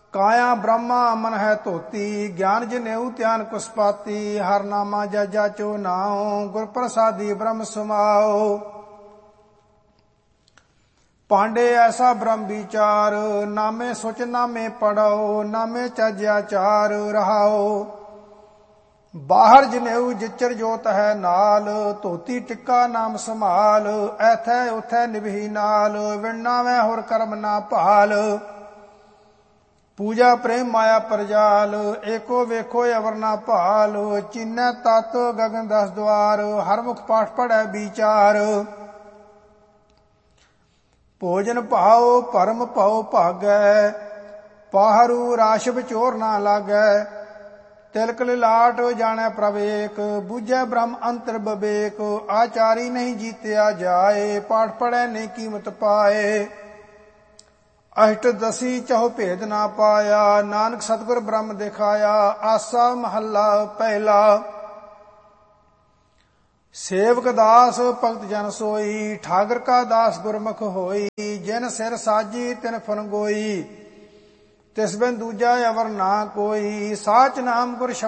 ਕਾਇਆ ਬ੍ਰਹਮਾ ਮਨ ਹੈ ਧੋਤੀ, ਗਿਆਨ ਜਨੇਊ ਧਿਆਨ ਕੁਸਪਾਤੀ। ਹਰ ਨਾਮਾ ਜਜਾ ਚੋ ਨਾਉ, ਗੁਰ ਪ੍ਰਸਾਦੀ ਬ੍ਰਹਮ ਸਮਾਓ। ਪਾਂਡੇ ਐਸਾ ਬ੍ਰਹਮ ਵਿਚਾਰ, ਨਾਮੇ ਸੁਚ ਨਾਮੇ ਪੜਾਓ। ਨਾਮੇ ਚੱਜਿਆ ਚਾਰ ਰਹਾਓ। ਬਾਹਰ ਜਨੇਊ ਜਿਚਰ ਜੋਤ ਹੈ ਨਾਲ, ਧੋਤੀ ਟਿੱਕਾ ਨਾਮ ਸੰਭਾਲ। ਐਥੈ ਉਥੈ ਨਿਭੀ ਨਾਲ, ਵਿਣਨਾ ਮੈਂ ਹੋਰ ਕਰਮ ਨਾ ਭਾਲ। ਪੂਜਾ ਪ੍ਰੇਮ ਮਾਇਆ ਪ੍ਰਜਾਲ, ਏਕੋ ਵੇਖੋ ਅਵਰ ਨਾ ਭਾਲ। ਚੀਨੈ ਤਤ ਗਗਨ 10 ਦੁਆਰ, ਹਰ ਮੁਖ ਪਾਠ ਪੜੈ ਵਿਚਾਰ। ਭੋਜਨ ਭਾਉ ਭਰਮ ਭਉ ਭਾਗੈ, ਪਾਹਰੂ ਰਾਸ਼ ਵਿਚੋਰ ਨਾ ਲਾਗੈ। ਤਿਲਕ ਲਿਲਾਟ ਜਾਣੈ ਪ੍ਰਭ ਏਕ, ਬੂਝੈ ਬ੍ਰਹਮ ਅੰਤਰ ਬਵੇਕ। ਆਚਾਰੀ ਨਹੀਂ ਜੀਤਿਆ ਜਾਏ, ਪਾਠ ਪੜੈ ਨਹੀਂ ਕੀਮਤ ਪਾਏ। ਅਸ਼ਟ ਦਸੀ ਚਹੁ ਭੇਦ ਨਾ ਪਾਇਆ, ਨਾਨਕ ਸਤਿਗੁਰ ਬ੍ਰਹਮ ਦਿਖਾਇਆ। ਆਸਾ ਮਹੱਲਾ ਪਹਿਲਾ। ਸੇਵਕ ਦਾਸ ਭਗਤ ਜਨ ਸੋਈ, ਠਾਗਰ ਕਾ ਦਾਸ ਗੁਰਮੁਖ ਹੋਈ। ਜਿਨ ਸਿਰ ਸਾਜੀ ਤਿਨ ਫਨ ਗੋਈ, ਤਿਸ ਬਿਨ ਦੂਜਾ ਅਵਰ ਨਾ ਕੋਈ। ਸਾਚ ਨਾਮ ਗੁਰ